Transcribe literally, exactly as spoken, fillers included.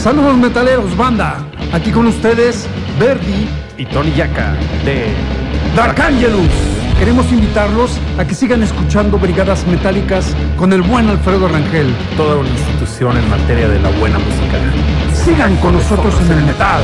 Saludos metaleros, banda. Aquí con ustedes, Verdi y Tony Yaka de Dark Angelus. Queremos invitarlos a que sigan escuchando Brigadas Metálicas con el buen Alfredo Rangel. Toda una institución en materia de la buena música. Sigan con nosotros en el metal.